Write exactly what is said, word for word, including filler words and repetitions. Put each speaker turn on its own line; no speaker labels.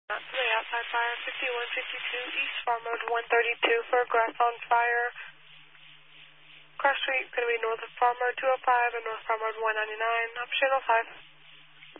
Not today, outside fire, fifty-one fifty-two, East Farm Road one thirty-two for grass on fire. Cross Street, going to be north of Farm Road two oh five and North Farm Road one ninety-nine, up channel five.